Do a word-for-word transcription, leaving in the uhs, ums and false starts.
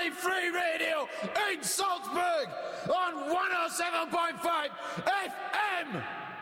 only free radio in Salzburg on one oh seven point five F M.